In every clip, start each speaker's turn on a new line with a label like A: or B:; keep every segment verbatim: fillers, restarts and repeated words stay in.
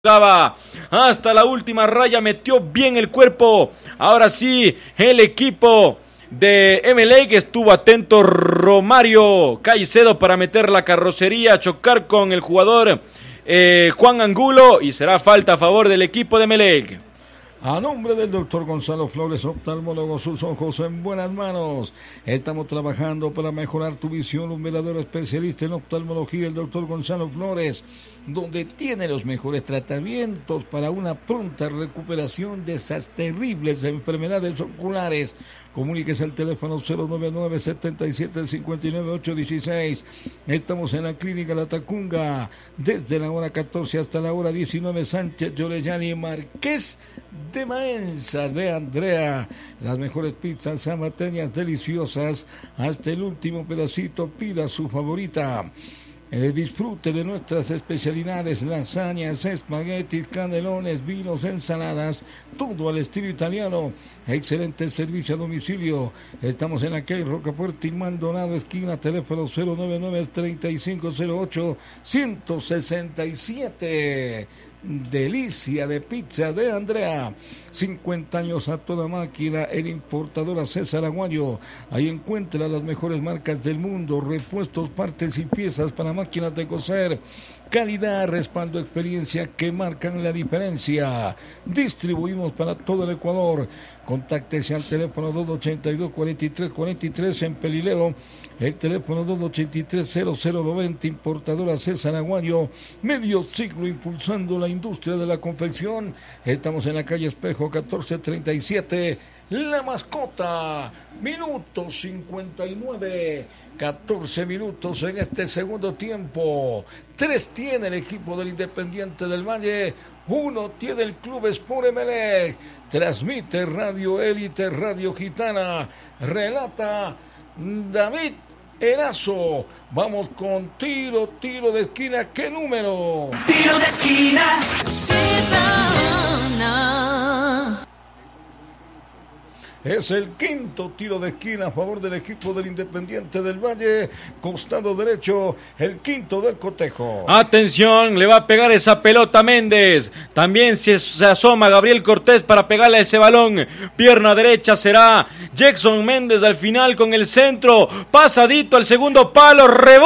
A: hasta la última raya, metió bien el cuerpo. Ahora sí, el equipo de Emelec estuvo atento. Romario Caicedo para meter la carrocería, chocar con el jugador eh, Juan Angulo, y será falta a favor del equipo de Emelec.
B: A nombre del doctor Gonzalo Flores, oftalmólogo, sus ojos en buenas manos. Estamos trabajando para mejorar tu visión. Un verdadero especialista en oftalmología, el doctor Gonzalo Flores, donde tiene los mejores tratamientos para una pronta recuperación de esas terribles enfermedades oculares. Comuníquese al teléfono cero nueve nueve, siete siete, cinco nueve, ocho uno seis. Estamos en la Clínica La Tacunga, desde la hora catorce hasta la hora diecinueve. Sánchez Yorellani Marqués de Maenza de Andrea. Las mejores pizzas amateñas deliciosas, hasta el último pedacito. Pida su favorita. Eh, disfrute de nuestras especialidades: lasañas, espaguetis, canelones, vinos, ensaladas, todo al estilo italiano. Excelente servicio a domicilio. Estamos en la calle Rocafuerte y Maldonado, esquina, teléfono cero nueve nueve, treinta y cinco cero ocho, ciento sesenta y siete. Delicia de pizza de Andrea. cincuenta años a toda máquina. El importador César Aguayo. Ahí encuentra las mejores marcas del mundo: repuestos, partes y piezas para máquinas de coser. Calidad, respaldo, experiencia que marcan la diferencia. Distribuimos para todo el Ecuador. Contáctese al teléfono dos ochenta y dos, cuarenta y tres cuarenta y tres en Pelileo. El teléfono dos ochenta y tres, cero cero noventa. Importadora César Aguayo. Medio siglo impulsando la industria de la confección. Estamos en la calle Espejo catorce treinta y siete. La Mascota. Minuto cincuenta y nueve. catorce minutos en este segundo tiempo. Tres tiene el equipo del Independiente del Valle. Uno tiene el Club Sport Emelec. Transmite Radio Élite, Radio Gitana. Relata David Erazo. Vamos con tiro, tiro de esquina. ¿Qué número?
C: Tiro de esquina.
B: Es el quinto tiro de esquina a favor del equipo del Independiente del Valle. Costado derecho, el quinto del cotejo.
A: Atención, le va a pegar esa pelota Méndez. También se, se asoma Gabriel Cortés para pegarle a ese balón. Pierna derecha será Jackson Méndez al final con el centro. Pasadito al segundo palo,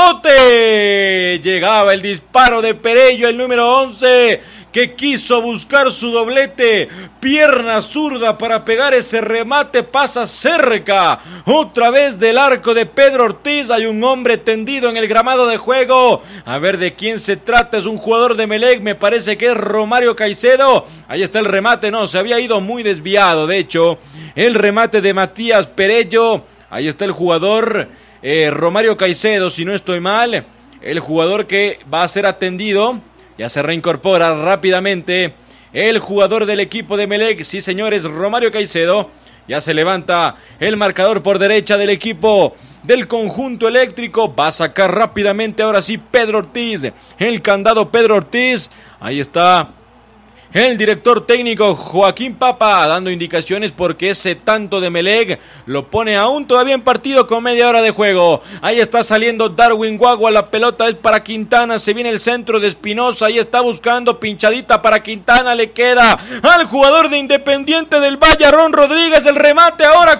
A: rebote. Llegaba el disparo de Perello, el número once, que quiso buscar su doblete. Pierna zurda para pegar ese remate. Pasa cerca otra vez del arco de Pedro Ortiz. Hay un hombre tendido en el gramado de juego. A ver de quién se trata. Es un jugador de Emelec, me parece que es Romario Caicedo. Ahí está el remate. No, se había ido muy desviado. De hecho, el remate de Matías Perello. Ahí está el jugador eh, Romario Caicedo, si no estoy mal. El jugador que va a ser atendido. Ya se reincorpora rápidamente el jugador del equipo de Emelec. Sí, señores, Romario Caicedo. Ya se levanta el marcador por derecha del equipo del conjunto eléctrico. Va a sacar rápidamente ahora sí Pedro Ortiz. El candado Pedro Ortiz. Ahí está el director técnico Joaquín Papa dando indicaciones porque ese tanto de Emelec lo pone aún todavía en partido con media hora de juego. Ahí está saliendo Darwin Guagua, la pelota es para Quintana, se viene el centro de Espinosa, ahí está buscando pinchadita para Quintana, le queda al jugador de Independiente del Valle, Ron Rodríguez, el remate ahora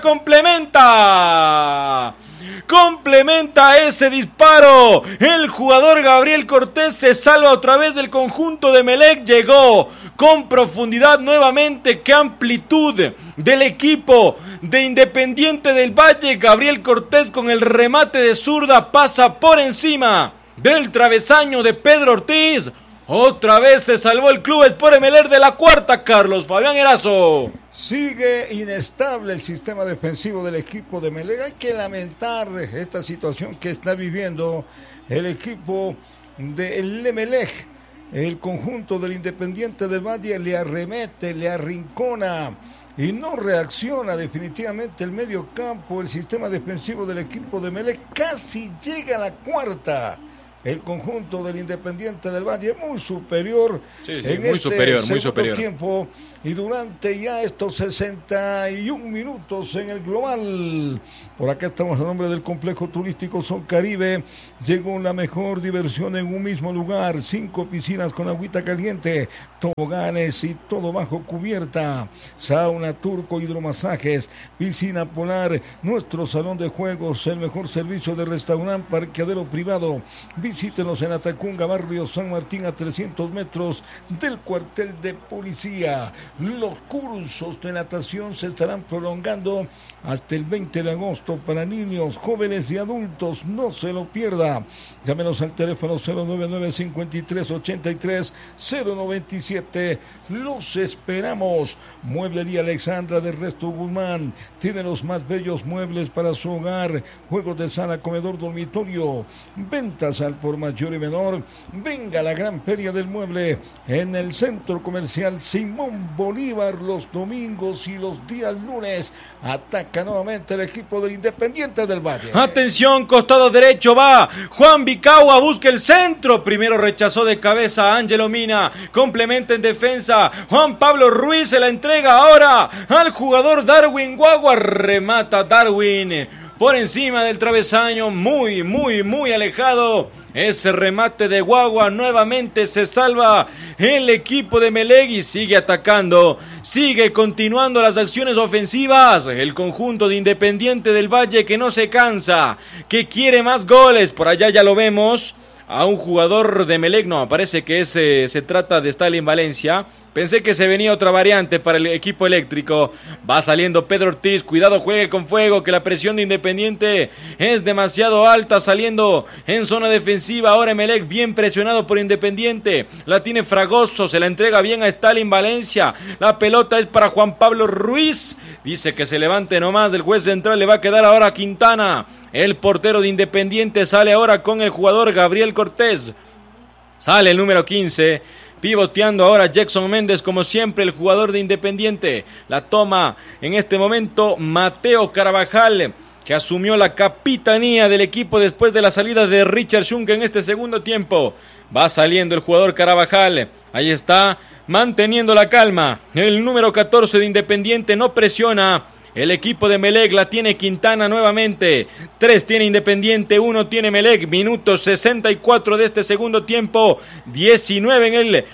A: complementa. Complementa ese disparo. El jugador Gabriel Cortés se salva otra vez del conjunto de Emelec. Llegó con profundidad nuevamente. Qué amplitud del equipo de Independiente del Valle. Gabriel Cortés con el remate de zurda pasa por encima del travesaño de Pedro Ortiz. Otra vez se salvó el Club Sport Emelec de la cuarta, Carlos Fabián Erazo.
B: Sigue inestable el sistema defensivo del equipo de Emelec. Hay que lamentar esta situación que está viviendo el equipo del Emelec. El conjunto del Independiente del Valle le arremete, le arrincona y no reacciona definitivamente el medio campo. El sistema defensivo del equipo de Emelec casi llega a la cuarta. el conjunto del Independiente del Valle, muy superior
A: sí, sí,
B: en
A: muy
B: este
A: superior, muy superior.
B: tiempo, y durante ya estos sesenta y un minutos en el global. Por acá estamos a nombre del complejo turístico Sol Caribe. Llegó la mejor diversión en un mismo lugar, cinco piscinas con agüita caliente, toboganes y todo bajo cubierta, sauna, turco, hidromasajes, piscina polar, nuestro salón de juegos, el mejor servicio de restaurante, parqueadero privado. Visítenos en Atacunga, barrio San Martín, a trescientos metros del cuartel de policía. Los cursos de natación se estarán prolongando hasta el veinte de agosto para niños, jóvenes y adultos. No se lo pierda. Llámenos al teléfono cero nueve nueve, cinco tres, ocho tres, cero nueve siete. Los esperamos. Mueblería Alexandra de Resto Guzmán tiene los más bellos muebles para su hogar, juegos de sala, comedor, dormitorio, ventas al por mayor y menor. Venga a la gran feria del mueble en el centro comercial Simón Bolívar los domingos y los días lunes. Ataca nuevamente el equipo del Independiente del Valle.
A: Atención, costado derecho va Juan Vicagua, busca el centro, primero rechazó de cabeza a Ángelo Mina, complementa en defensa, Juan Pablo Ruiz se la entrega ahora al jugador Darwin Guagua, remata Darwin por encima del travesaño, muy, muy, muy alejado. Ese remate de Guagua, nuevamente se salva el equipo de Emelec y sigue atacando, sigue continuando las acciones ofensivas. El conjunto de Independiente del Valle que no se cansa, que quiere más goles. Por allá ya lo vemos a un jugador de Emelec, no, parece que ese, se trata de Stalin Valencia. Pensé que se venía otra variante para el equipo eléctrico. Va saliendo Pedro Ortiz, cuidado, juegue con fuego, que la presión de Independiente es demasiado alta, saliendo en zona defensiva. Ahora Emelec bien presionado por Independiente, la tiene Fragoso, se la entrega bien a Stalin Valencia, la pelota es para Juan Pablo Ruiz, dice que se levante nomás, el juez central le va a quedar ahora a Quintana. El portero de Independiente sale ahora con el jugador Gabriel Cortés, sale el número quince, pivoteando ahora Jackson Méndez, como siempre el jugador de Independiente. La toma en este momento Mateo Carabajal, que asumió la capitanía del equipo después de la salida de Richard Schunk en este segundo tiempo. Va saliendo el jugador Carabajal, ahí está, manteniendo la calma. El número catorce de Independiente no presiona. El equipo de Emelec la tiene Quintana nuevamente. Tres tiene Independiente, uno tiene Emelec. Minutos sesenta y cuatro de este segundo tiempo. diecinueve en el,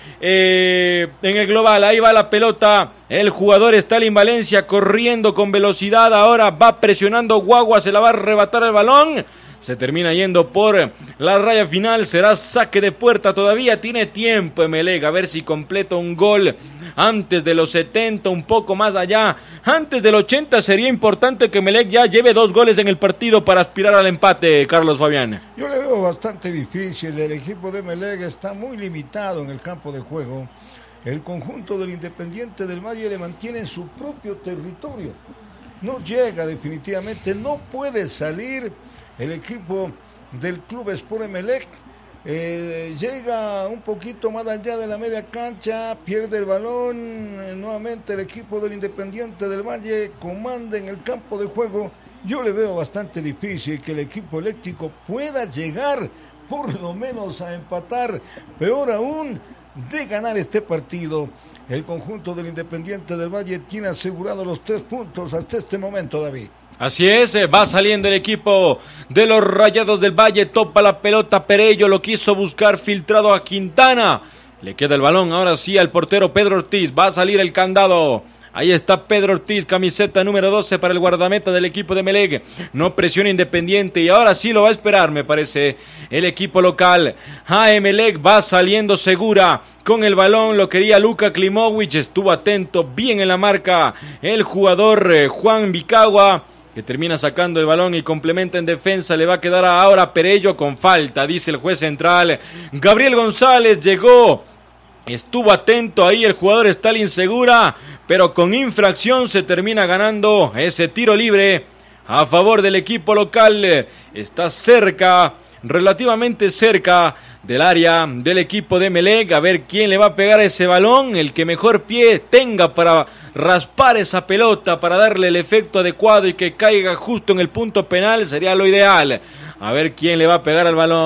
A: eh, en el global. Ahí va la pelota. El jugador Stalin Valencia corriendo con velocidad. Ahora va presionando Guagua. Se la va a arrebatar el balón. Se termina yendo por la raya final. Será saque de puerta. Todavía tiene tiempo Emelec. A ver si completa un gol antes de los setenta, un poco más allá. Antes del ochenta sería importante que Emelec ya lleve dos goles en el partido para aspirar al empate, Carlos Fabián.
B: Yo le veo bastante difícil. El equipo de Emelec está muy limitado en el campo de juego. El conjunto del Independiente del Valle le mantiene en su propio territorio. No llega definitivamente, no puede salir el equipo del Club Sport Emelec. Eh, llega un poquito más allá de la media cancha, pierde el balón, eh, nuevamente el equipo del Independiente del Valle comanda en el campo de juego. Yo le veo bastante difícil que el equipo eléctrico pueda llegar por lo menos a empatar, peor aún de ganar este partido. El conjunto del Independiente del Valle tiene asegurado los tres puntos hasta este momento, David.
A: Así es, va saliendo el equipo de los Rayados del Valle, topa la pelota Perello, lo quiso buscar filtrado a Quintana, le queda el balón ahora sí al portero Pedro Ortiz, va a salir el candado. Ahí está Pedro Ortiz, camiseta número doce para el guardameta del equipo de Emelec. No presiona Independiente y ahora sí lo va a esperar, me parece, el equipo local. A Emelec va saliendo segura con el balón, lo quería Luka Klimovic, estuvo atento, bien en la marca el jugador eh, Juan Vicagua, que termina sacando el balón y complementa en defensa. Le va a quedar ahora Perello con falta, dice el juez central. Gabriel González llegó, estuvo atento ahí el jugador Stalin Segura, pero con infracción se termina ganando ese tiro libre a favor del equipo local. Está cerca, relativamente cerca del área del equipo de Emelec, a ver quién le va a pegar ese balón, el que mejor pie tenga para raspar esa pelota, para darle el efecto adecuado y que caiga justo en el punto penal, sería lo ideal. A ver quién le va a pegar al balón.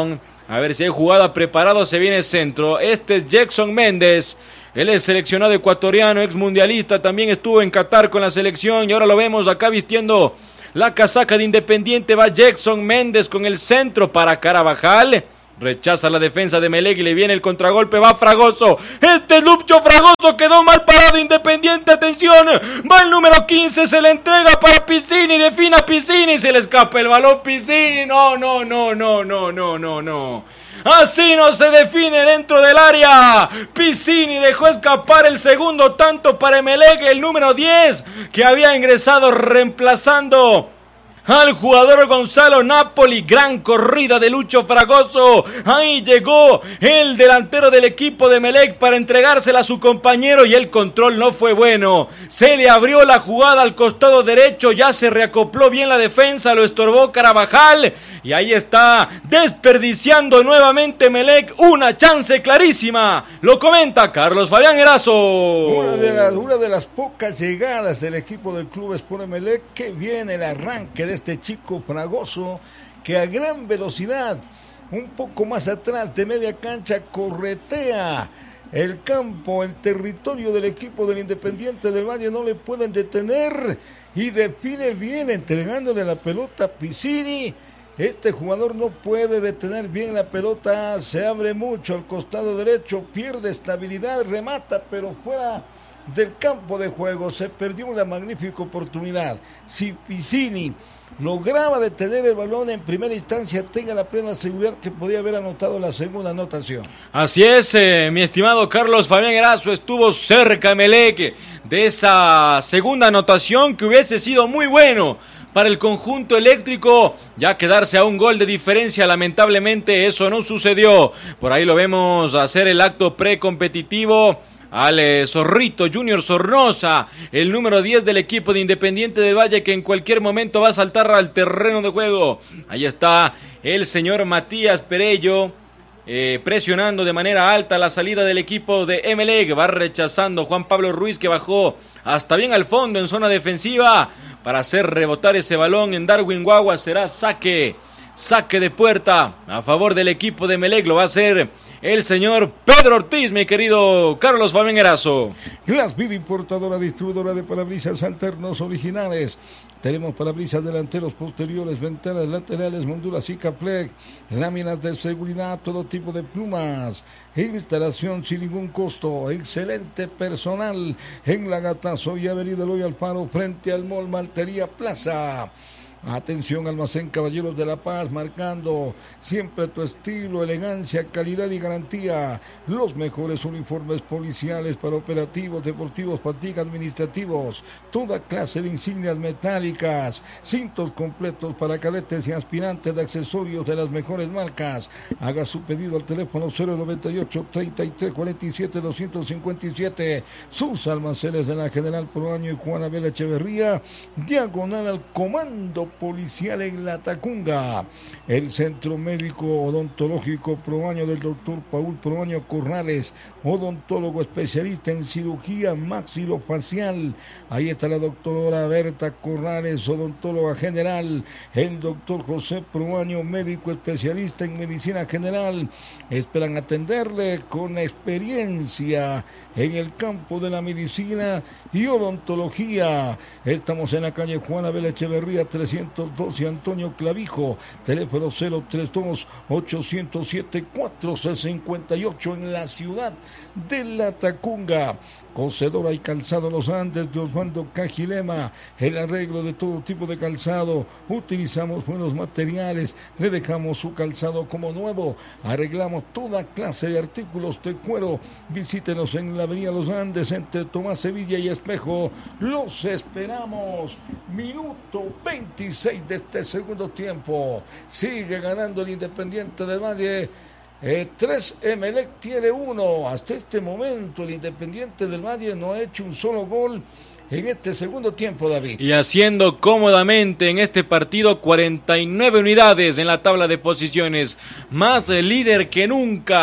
A: A ver si hay jugada preparado, se viene centro. Este es Jackson Méndez, el ex seleccionado ecuatoriano, ex mundialista, también estuvo en Qatar con la selección y ahora lo vemos acá vistiendo la casaca de Independiente. Va Jackson Méndez con el centro para Carabajal. Rechaza la defensa de Melec y le viene el contragolpe, va Fragoso, este Lucho Fragoso quedó mal parado Independiente, atención, va el número quince, se le entrega para Piccini, defina Piccini, se le escapa el balón Piccini, no, no, no, no, no, no, no, no, así no se define dentro del área. Piccini dejó escapar el segundo tanto para Melec, el número diez, que había ingresado reemplazando al jugador Gonzalo Napoli. Gran corrida de Lucho Fragoso, ahí llegó el delantero del equipo de Melec para entregársela a su compañero y el control no fue bueno, se le abrió la jugada al costado derecho, ya se reacopló bien la defensa, lo estorbó Carabajal y ahí está desperdiciando nuevamente Melec una chance clarísima, lo comenta Carlos Fabián Erazo.
B: Una de las, una de las pocas llegadas del equipo del Club Sport Emelec, que viene el arranque de este chico Fragoso, que a gran velocidad, un poco más atrás de media cancha, corretea el campo, el territorio del equipo del Independiente del Valle, no le pueden detener y define bien entregándole la pelota a Piccini. Este jugador no puede detener bien la pelota, se abre mucho al costado derecho, pierde estabilidad, remata pero fuera del campo de juego, se perdió una magnífica oportunidad. Si Piccini lograba detener el balón en primera instancia, tenga la plena seguridad que podía haber anotado la segunda anotación.
A: Así es, eh, mi estimado Carlos Fabián Erazo, estuvo cerca Melec de esa segunda anotación que hubiese sido muy bueno para el conjunto eléctrico, ya quedarse a un gol de diferencia. Lamentablemente eso no sucedió. Por ahí lo vemos hacer el acto precompetitivo al eh, Zorrito Junior Sornosa, el número diez del equipo de Independiente del Valle, que en cualquier momento va a saltar al terreno de juego. Ahí está el señor Matías Perello, eh, presionando de manera alta la salida del equipo de Emelec. Va rechazando Juan Pablo Ruiz, que bajó hasta bien al fondo en zona defensiva para hacer rebotar ese balón en Darwin Guagua. Será saque, saque de puerta a favor del equipo de Emelec. Lo va a hacer el señor Pedro Ortiz, mi querido Carlos Fabián Erazo.
B: Glass Vida, importadora, distribuidora de parabrisas alternos originales. Tenemos parabrisas delanteros, posteriores, ventanas laterales, molduras y Caplex, láminas de seguridad, todo tipo de plumas, instalación sin ningún costo, excelente personal en La Gatazo y Avenida Eloy Alfaro, frente al Mall Maltería Plaza. Atención, Almacén Caballeros de la Paz, marcando siempre tu estilo, elegancia, calidad y garantía. Los mejores uniformes policiales para operativos, deportivos, fatiga, administrativos. Toda clase de insignias metálicas. Cintos completos para cadetes y aspirantes de accesorios de las mejores marcas. Haga su pedido al teléfono cero noventa y ocho, treinta y tres, cuarenta y siete, doscientos cincuenta y siete. Sus almacenes de la General Proaño y Juan Abel Echeverría. Diagonal al Comando Policial en La Tacunga. El Centro Médico Odontológico Proaño del doctor Paul Proaño Corrales, odontólogo especialista en cirugía maxilofacial. Ahí está la doctora Berta Corrales, odontóloga general. El doctor José Proaño, médico especialista en medicina general. Esperan atenderle con experiencia en el campo de la medicina y odontología. Estamos en la calle Juan Abel Echeverría trescientos doce, Antonio Clavijo, teléfono cero treinta y dos, ochocientos siete, cuatrocientos cincuenta y ocho en la ciudad de La Tacunga. Cocedora y Calzado Los Andes de Osvaldo Cajilema, el arreglo de todo tipo de calzado, utilizamos buenos materiales, le dejamos su calzado como nuevo, arreglamos toda clase de artículos de cuero. Visítenos en la avenida Los Andes entre Tomás Sevilla y Espejo, los esperamos. Minuto veintiséis de este segundo tiempo, sigue ganando el Independiente del Valle. Eh, tres, Emelec tiene uno. Hasta este momento el Independiente del Valle no ha hecho un solo gol en este segundo tiempo, David.
A: Y haciendo cómodamente en este partido cuarenta y nueve unidades en la tabla de posiciones. Más líder que nunca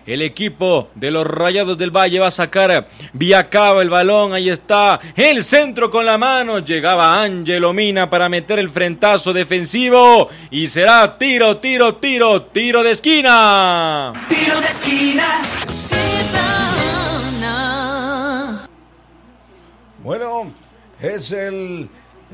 A: El equipo de los Rayados del Valle va a sacar vía cabo el balón. Ahí está el centro con la mano. Llegaba Ángelo Mina para meter el frentazo defensivo. Y será tiro, tiro, tiro, tiro de esquina.
C: Tiro de esquina.
B: Bueno, es el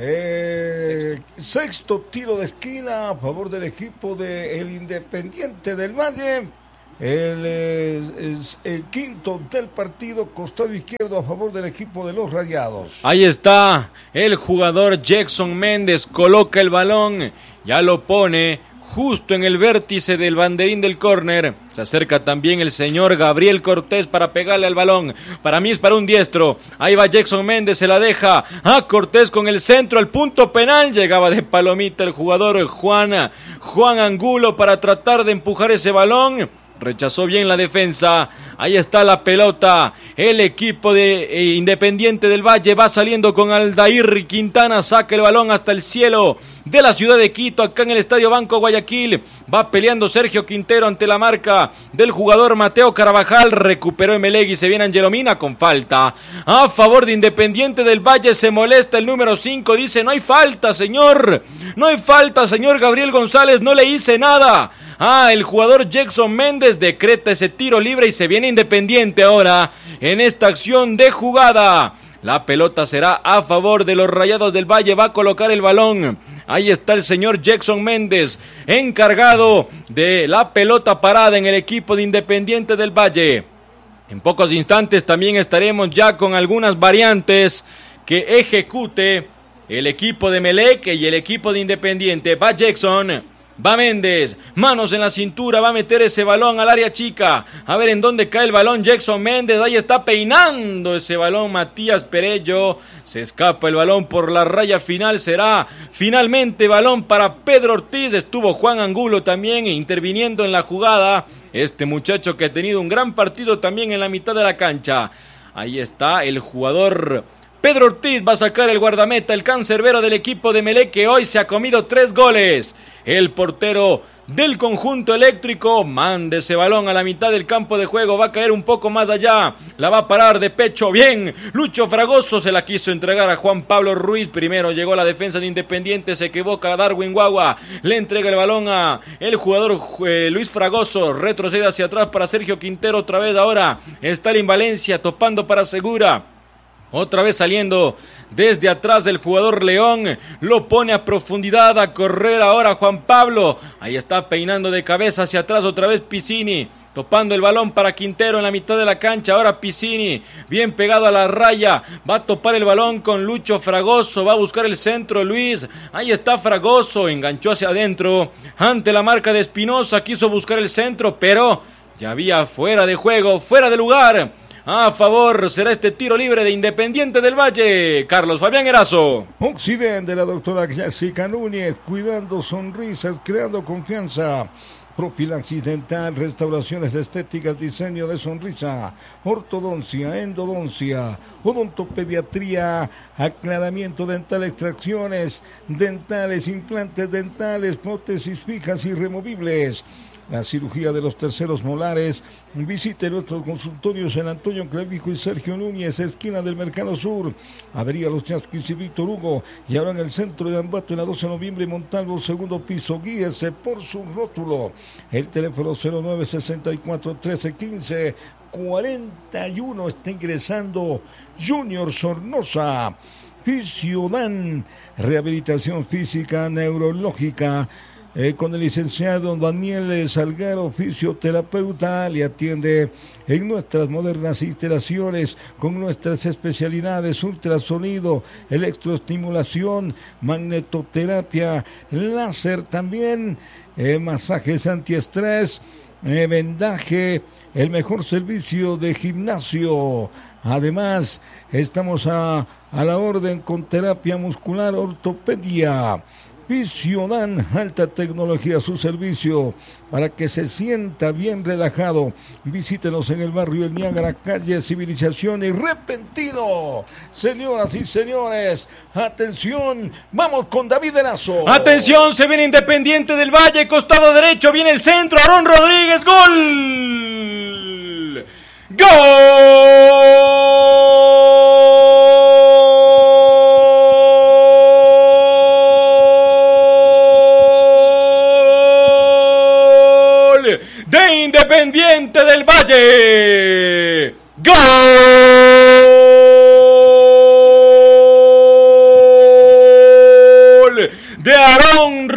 B: eh, sexto tiro de esquina a favor del equipo del Independiente del Valle. El, eh, es el quinto del partido, costado izquierdo a favor del equipo de los Rayados.
A: Ahí está el jugador Jackson Méndez, coloca el balón, ya lo pone justo en el vértice del banderín del córner. Se acerca también el señor Gabriel Cortés para pegarle al balón. Para mí es para un diestro. Ahí va Jackson Méndez, se la deja a Cortés con el centro, al punto penal. Llegaba de palomita el jugador Juan, Juan Angulo para tratar de empujar ese balón. Rechazó bien la defensa. Ahí está la pelota. El equipo de eh, Independiente del Valle va saliendo con Aldair Quintana. Saca el balón hasta el cielo de la ciudad de Quito, acá en el Estadio Banco Guayaquil. Va peleando Sergio Quintero ante la marca del jugador Mateo Carabajal. Recuperó Emelegui, se viene Ángelo Mina con falta a favor de Independiente del Valle. Se molesta el número cinco, dice: no hay falta, señor. No hay falta, señor Gabriel González, no le hice nada. Ah, el jugador Jackson Méndez decreta ese tiro libre y se viene Independiente ahora en esta acción de jugada. La pelota será a favor de los Rayados del Valle. Va a colocar el balón. Ahí está el señor Jackson Méndez, encargado de la pelota parada en el equipo de Independiente del Valle. En pocos instantes también estaremos ya con algunas variantes que ejecute el equipo de Meleque y el equipo de Independiente. Va Jackson. Va Méndez, manos en la cintura, va a meter ese balón al área chica. A ver en dónde cae el balón Jackson Méndez. Ahí está peinando ese balón Matías Perello. Se escapa el balón por la raya final. Será finalmente balón para Pedro Ortiz. Estuvo Juan Angulo también interviniendo en la jugada. Este muchacho que ha tenido un gran partido también en la mitad de la cancha. Ahí está el jugador Pedro Ortiz, va a sacar el guardameta, el cancerbero del equipo de Melec, que hoy se ha comido tres goles. El portero del conjunto eléctrico manda ese balón a la mitad del campo de juego, va a caer un poco más allá, la va a parar de pecho, bien, Lucho Fragoso se la quiso entregar a Juan Pablo Ruiz. Primero llegó la defensa de Independiente, se equivoca Darwin Guagua, le entrega el balón a el jugador eh, Luis Fragoso, retrocede hacia atrás para Sergio Quintero, otra vez ahora Stalin Valencia topando para Segura. Otra vez saliendo desde atrás del jugador León, lo pone a profundidad, a correr ahora Juan Pablo, ahí está peinando de cabeza hacia atrás otra vez Piscini, topando el balón para Quintero en la mitad de la cancha, ahora Piscini, bien pegado a la raya, va a topar el balón con Lucho Fragoso, va a buscar el centro Luis, ahí está Fragoso, enganchó hacia adentro, ante la marca de Espinosa, quiso buscar el centro, pero ya había fuera de juego, fuera de lugar. A favor será este tiro libre de Independiente del Valle. Carlos Fabián Erazo.
B: Occidente, la doctora Jessica Núñez, cuidando sonrisas, creando confianza. Profilaxis dental, restauraciones estéticas, diseño de sonrisa, ortodoncia, endodoncia, odontopediatría, aclaramiento dental, extracciones dentales, implantes dentales, prótesis fijas y removibles. La cirugía de los terceros molares. Visite nuestros consultorios en Antonio Clavijo y Sergio Núñez, esquina del Mercado Sur, Avenida Los Chasquis y Víctor Hugo, y ahora en el centro de Ambato, en la doce de noviembre, Montalvo, segundo piso. Guíese por su rótulo. El teléfono cero nueve sesenta y cuatro trece quince cuarenta y uno. Está ingresando Junior Sornosa. Fisiodan, rehabilitación física, neurológica. Eh, con el licenciado Daniel Salgaro, fisioterapeuta, le atiende en nuestras modernas instalaciones con nuestras especialidades: ultrasonido, electroestimulación, magnetoterapia, láser también, eh, masajes antiestrés, eh, vendaje, el mejor servicio de gimnasio. Además, estamos a, a la orden con terapia muscular, ortopedia. Fisiodan, alta tecnología a su servicio para que se sienta bien relajado. Visítenos en el barrio El Niágara, calle Civilización y Repentino. Señoras y señores, atención, vamos con David Erazo.
A: Atención, se viene Independiente del Valle, costado derecho, viene el centro, Aarón Rodríguez, gol. ¡Gol! De Independiente del Valle. ¡Gol! De Aarón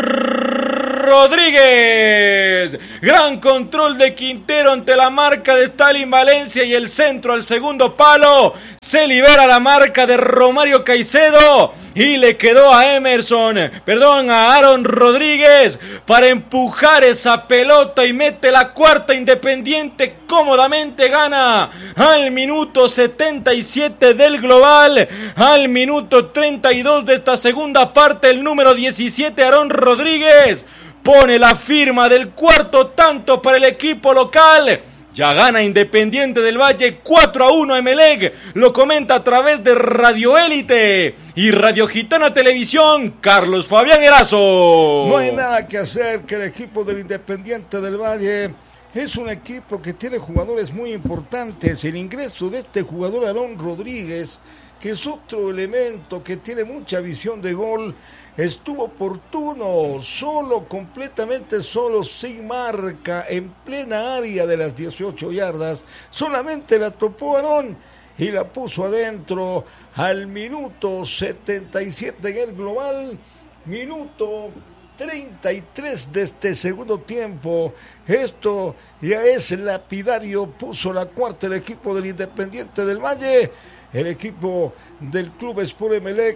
A: Rodríguez. Gran control de Quintero ante la marca de Stalin Valencia y el centro al segundo palo. Se libera la marca de Romario Caicedo y le quedó a Emerson, perdón, a Aarón Rodríguez para empujar esa pelota y mete la cuarta. Independiente cómodamente gana al minuto setenta y siete del global, al minuto treinta y dos de esta segunda parte. El número diecisiete, Aarón Rodríguez, pone la firma del cuarto tanto para el equipo local. Ya gana Independiente del Valle cuatro a uno a Emelec. Lo comenta a través de Radio Élite y Radio Gitana Televisión, Carlos Fabián Erazo.
B: No hay nada que hacer, que el equipo del Independiente del Valle es un equipo que tiene jugadores muy importantes. El ingreso de este jugador Aarón Rodríguez, que es otro elemento que tiene mucha visión de gol, estuvo oportuno, solo, completamente solo, sin marca, en plena área de las dieciocho yardas. Solamente la topó Aarón y la puso adentro al minuto setenta y siete en el global, minuto treinta y tres de este segundo tiempo. Esto ya es lapidario, puso la cuarta el equipo del Independiente del Valle. El equipo del Club Sport Emelec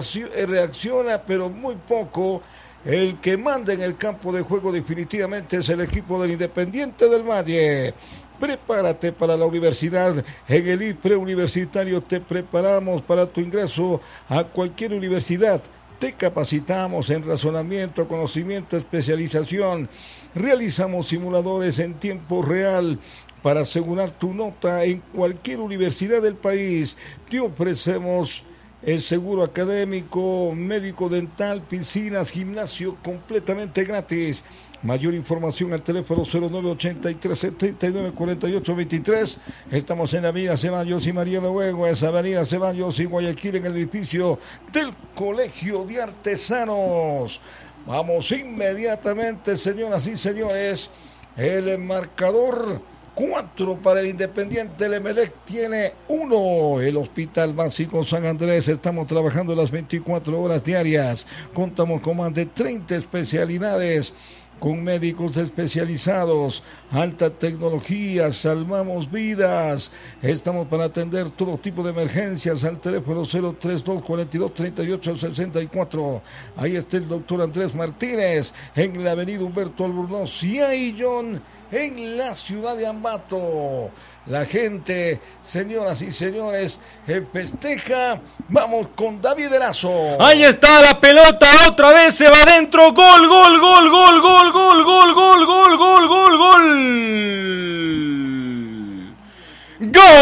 B: reacciona, pero muy poco. El que manda en el campo de juego definitivamente es el equipo del Independiente del Valle. Prepárate para la universidad. En el I Preuniversitario te preparamos para tu ingreso a cualquier universidad. Te capacitamos en razonamiento, conocimiento, especialización. Realizamos simuladores en tiempo real para asegurar tu nota en cualquier universidad del país. Te ofrecemos el seguro académico, médico dental, piscinas, gimnasio completamente gratis. Mayor información al teléfono cero nueve ochenta y tres setenta y nueve cuarenta y ocho veintitrés. Estamos en la avenida Ceballos y María Luego, esa avenida Ceballos y Guayaquil, en el edificio del Colegio de Artesanos. Vamos inmediatamente, señoras y señores. El marcador: cuatro para el Independiente. El Emelec tiene uno. El Hospital Básico San Andrés. Estamos trabajando las veinticuatro horas diarias. Contamos con más de treinta especialidades, con médicos especializados, alta tecnología, salvamos vidas. Estamos para atender todo tipo de emergencias al teléfono cero treinta y dos cuarenta y dos treinta y ocho sesenta y cuatro. Ahí está el doctor Andrés Martínez en la avenida Humberto Albornoz y Aillón, en la ciudad de Ambato. La gente, señoras y señores, festeja. Vamos con David Erazo.
A: Ahí está la pelota, otra vez se va adentro. Gol, gol, gol, gol, gol, gol, gol, gol, gol, gol, gol, gol. Gol.